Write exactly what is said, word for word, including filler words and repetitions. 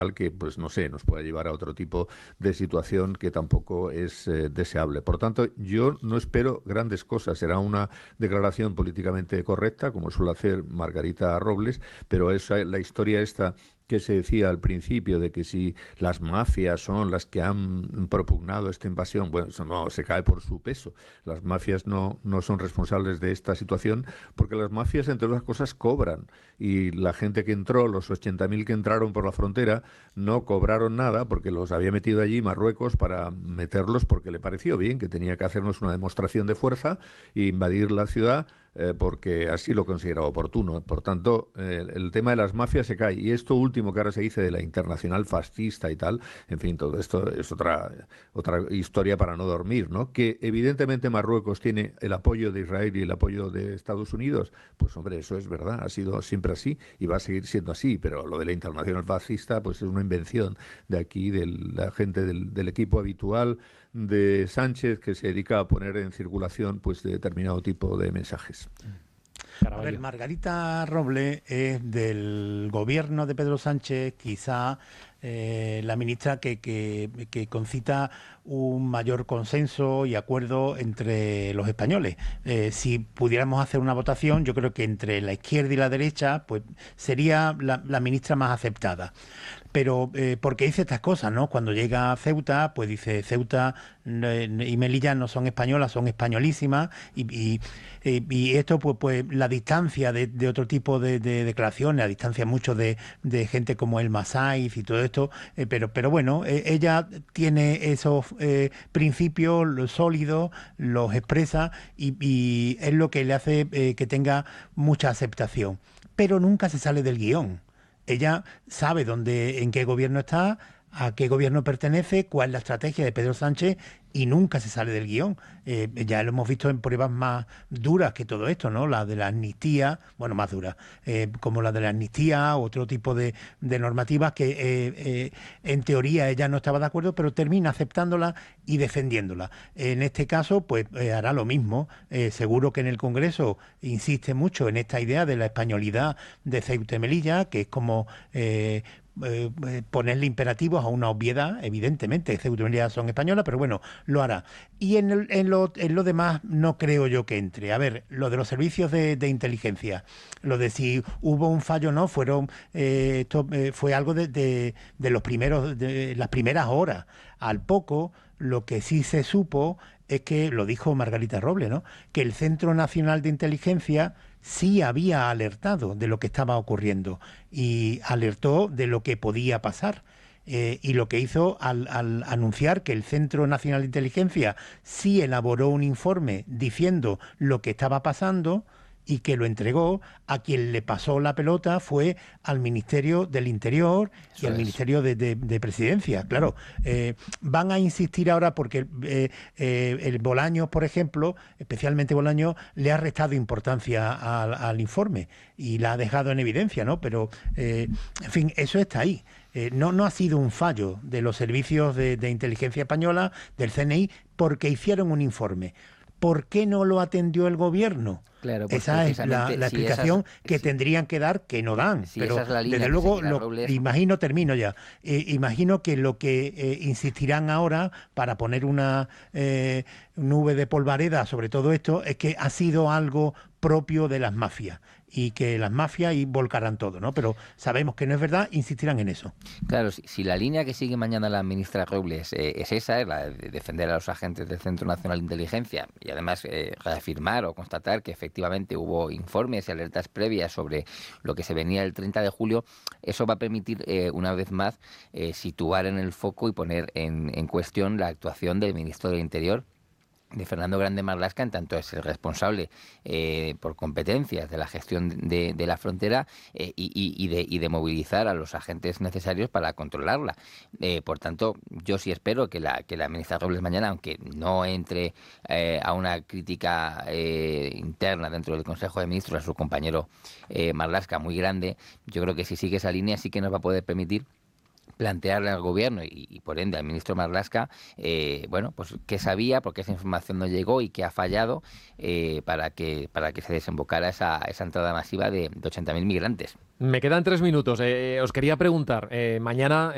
que, pues no sé, nos pueda llevar a otro tipo de situación que tampoco es eh, deseable. Por tanto, yo no espero grandes cosas. Será una declaración políticamente correcta, como suele hacer Margarita Robles, pero esa, la historia esta que se decía al principio de que si las mafias son las que han propugnado esta invasión, bueno, eso no se cae por su peso. Las mafias no, no son responsables de esta situación porque las mafias, entre otras cosas, cobran. Y la gente que entró, los ochenta mil que entraron por la frontera, no cobraron nada porque los había metido allí Marruecos para meterlos porque le pareció bien, que tenía que hacernos una demostración de fuerza e invadir la ciudad eh, porque así lo consideraba oportuno. Por tanto, eh, el tema de las mafias se cae. Y esto último que ahora se dice de la internacional fascista y tal, en fin, todo esto es otra, otra historia para no dormir, ¿no? Que evidentemente Marruecos tiene el apoyo de Israel y el apoyo de Estados Unidos, pues hombre, eso es verdad, ha sido siempre así y va a seguir siendo así, pero lo de la internacional fascista pues es una invención de aquí, de la gente del, del equipo habitual de Sánchez que se dedica a poner en circulación pues determinado tipo de mensajes. A ver, Margarita Robles es del gobierno de Pedro Sánchez, quizá eh, la ministra que, que, que concita un mayor consenso y acuerdo entre los españoles. Eh, si pudiéramos hacer una votación, yo creo que entre la izquierda y la derecha, pues sería la, la ministra más aceptada. Pero, eh, porque dice estas cosas, ¿no? Cuando llega a Ceuta, pues dice, Ceuta eh, y Melilla no son españolas, son españolísimas, y, y, eh, y esto, pues, pues la distancia de, de otro tipo de, de declaraciones, la distancia mucho de, de gente como el Masaiz y todo esto, eh, pero, pero bueno, eh, ella tiene esos eh, principios los sólidos, los expresa, y, y es lo que le hace eh, que tenga mucha aceptación. Pero nunca se sale del guión. Ella sabe dónde, en qué gobierno está, a qué gobierno pertenece, cuál es la estrategia de Pedro Sánchez y nunca se sale del guión. Eh, ya lo hemos visto en pruebas más duras que todo esto, ¿no? La de la amnistía, bueno, más duras, eh, como la de la amnistía, otro tipo de, de normativas que eh, eh, en teoría ella no estaba de acuerdo, pero termina aceptándola y defendiéndola. En este caso, pues eh, hará lo mismo. Eh, seguro que en el Congreso insiste mucho en esta idea de la españolidad de Ceuta y Melilla, que es como... Eh, Eh, eh, ponerle imperativos a una obviedad, evidentemente, Ceuta y Melilla son españolas, pero bueno, lo hará. Y en, el, en, lo, en lo demás no creo yo que entre. A ver, lo de los servicios de, de inteligencia, lo de si hubo un fallo o no, fueron eh, esto eh, fue algo de, de, de los primeros, de las primeras horas. Al poco, lo que sí se supo es que, lo dijo Margarita Robles, ¿no? Que el Centro Nacional de Inteligencia sí había alertado de lo que estaba ocurriendo y alertó de lo que podía pasar. Eh, y lo que hizo al, al anunciar que el Centro Nacional de Inteligencia sí elaboró un informe diciendo lo que estaba pasando y que lo entregó, a quien le pasó la pelota fue al Ministerio del Interior y Eso al es. Ministerio de, de, de Presidencia. Claro, eh, van a insistir ahora porque eh, eh, el Bolaños, por ejemplo, especialmente Bolaños, le ha restado importancia al, al informe y la ha dejado en evidencia, ¿no? Pero, eh, en fin, eso está ahí. Eh, no, no ha sido un fallo de los servicios de, de inteligencia española, del C N I, porque hicieron un informe. ¿Por qué no lo atendió el gobierno? Claro, pues Esa es la, la si explicación esas, que si, tendrían que dar, que no dan. si Pero esa es la línea desde que luego, seguirá lo, Robles. imagino, termino ya, eh, imagino que lo que eh, insistirán ahora para poner una eh, nube de polvareda sobre todo esto es que ha sido algo propio de las mafias y que las mafias y volcarán todo, ¿no? Pero sabemos que no es verdad, insistirán en eso. Claro, si, si la línea que sigue mañana la ministra Robles eh, es esa, es la de defender a los agentes del Centro Nacional de Inteligencia y además eh, reafirmar o constatar que efectivamente hubo informes y alertas previas sobre lo que se venía el treinta de julio, eso va a permitir eh, una vez más eh, situar en el foco y poner en, en cuestión la actuación del ministro del Interior, de Fernando Grande Marlaska, en tanto es el responsable eh, por competencias de la gestión de, de la frontera eh, y, y, de, y de movilizar a los agentes necesarios para controlarla. Eh, por tanto, yo sí espero que la, que la ministra Robles mañana, aunque no entre eh, a una crítica eh, interna dentro del Consejo de Ministros a su compañero eh, Marlaska muy grande, yo creo que si sigue esa línea sí que nos va a poder permitir plantearle al gobierno y, y por ende al ministro Marlaska, eh, bueno, pues qué sabía, por qué esa información no llegó y qué ha fallado eh, para que para que se desembocara esa, esa entrada masiva de, de ochenta mil migrantes. Me quedan tres minutos. Eh, os quería preguntar, eh, mañana